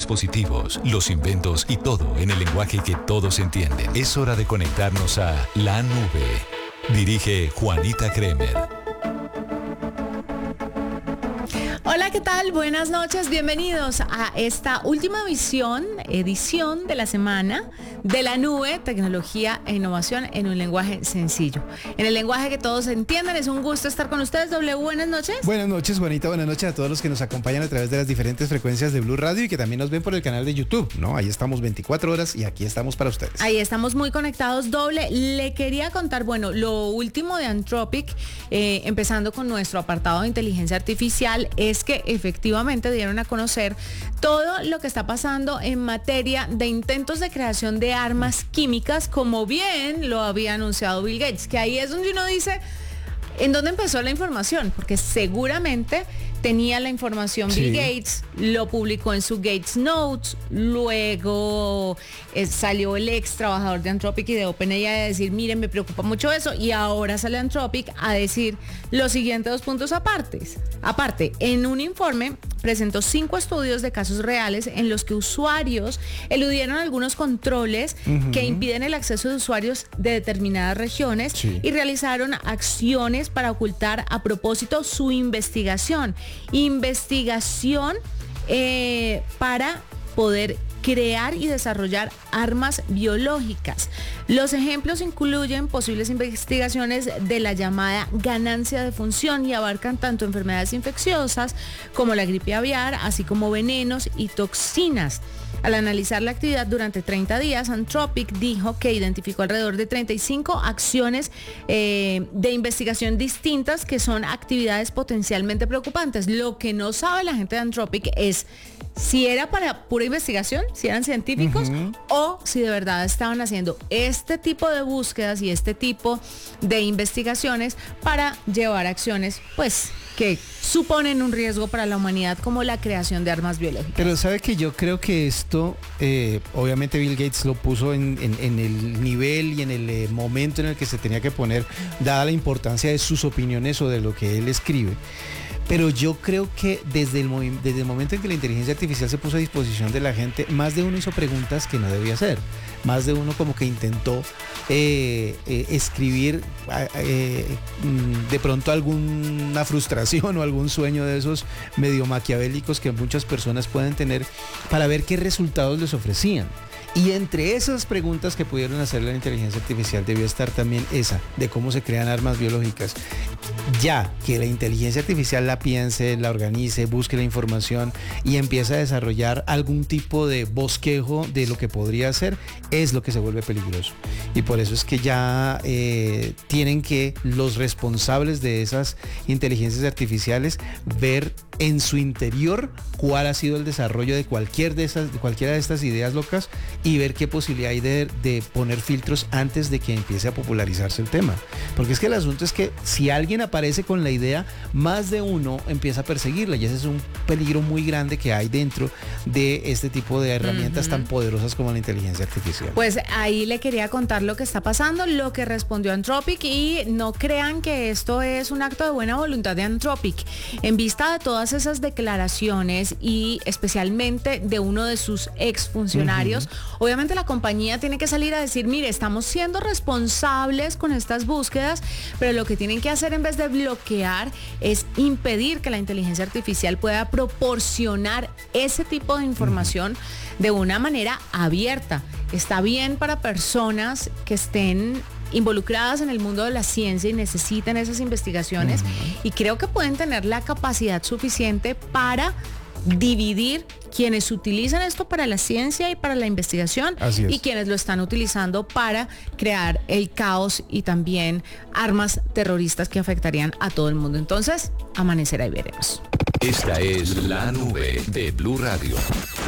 dispositivos, los inventos y todo en el lenguaje que todos entienden. Es hora de conectarnos a la nube. Dirige Juanita Kremer. Hola, ¿qué tal? Buenas noches, bienvenidos a esta última edición de la semana de la nube, tecnología e innovación en un lenguaje sencillo. En el lenguaje que todos entiendan, es un gusto estar con ustedes. W, buenas noches. Buenas noches, Juanita, buenas noches a todos los que nos acompañan a través de las diferentes frecuencias de Blue Radio y que también nos ven por el canal de YouTube, ¿no? Ahí estamos 24 horas y aquí estamos para ustedes. Ahí estamos muy conectados, W. Le quería contar, bueno, lo último de Anthropic, empezando con nuestro apartado de inteligencia artificial, es que efectivamente dieron a conocer todo lo que está pasando en materia de intentos de creación de armas químicas, como bien lo había anunciado Bill Gates, que ahí es donde uno dice, ¿en dónde empezó la información? Porque seguramente tenía la información Bill Gates, lo publicó en su Gates Notes, luego salió el ex trabajador de Anthropic y de OpenAI a decir, miren, me preocupa mucho eso, y ahora sale Anthropic a decir los siguientes dos puntos aparte, en un informe presentó 5 estudios de casos reales en los que usuarios eludieron algunos controles que impiden el acceso de usuarios de determinadas regiones y realizaron acciones para ocultar a propósito su investigación para poder crear y desarrollar armas biológicas. Los ejemplos incluyen posibles investigaciones de la llamada ganancia de función y abarcan tanto enfermedades infecciosas como la gripe aviar, así como venenos y toxinas. Al analizar la actividad durante 30 días, Anthropic dijo que identificó alrededor de 35 acciones de investigación distintas que son actividades potencialmente preocupantes. Lo que no sabe la gente de Anthropic es si era para pura investigación, si eran científicos o si de verdad estaban haciendo este tipo de búsquedas y este tipo de investigaciones para llevar acciones, pues, que suponen un riesgo para la humanidad, como la creación de armas biológicas. Pero sabe que yo creo que esto, obviamente Bill Gates lo puso en el nivel y en el momento en el que se tenía que poner, dada la importancia de sus opiniones o de lo que él escribe. Pero yo creo que desde el momento en que la inteligencia artificial se puso a disposición de la gente, más de uno hizo preguntas que no debía hacer. Más de uno como que intentó escribir de pronto alguna frustración o algún sueño de esos medio maquiavélicos que muchas personas pueden tener para ver qué resultados les ofrecían. Y entre esas preguntas que pudieron hacer la inteligencia artificial debió estar también esa, de cómo se crean armas biológicas. Ya que la inteligencia artificial la piense, la organice, busque la información y empieza a desarrollar algún tipo de bosquejo de lo que podría hacer, es lo que se vuelve peligroso. Y por eso es que ya tienen que los responsables de esas inteligencias artificiales ver en su interior cuál ha sido el desarrollo de cualquiera de estas ideas locas y ver qué posibilidad hay de poner filtros antes de que empiece a popularizarse el tema. Porque es que el asunto es que si alguien aparece con la idea, más de uno empieza a perseguirla y ese es un peligro muy grande que hay dentro de este tipo de herramientas tan poderosas como la inteligencia artificial. Pues ahí le quería contar lo que está pasando, lo que respondió Anthropic, y no crean que esto es un acto de buena voluntad de Anthropic. En vista de todas esas declaraciones y especialmente de uno de sus exfuncionarios, obviamente la compañía tiene que salir a decir, mire, estamos siendo responsables con estas búsquedas, pero lo que tienen que hacer en vez de bloquear es impedir que la inteligencia artificial pueda proporcionar ese tipo de información de una manera abierta. Está bien para personas que estén involucradas en el mundo de la ciencia y necesitan esas investigaciones, y creo que pueden tener la capacidad suficiente para dividir quienes utilizan esto para la ciencia y para la investigación y quienes lo están utilizando para crear el caos y también armas terroristas que afectarían a todo el mundo. Entonces, amanecerá y veremos. Esta es la nube de Blue Radio.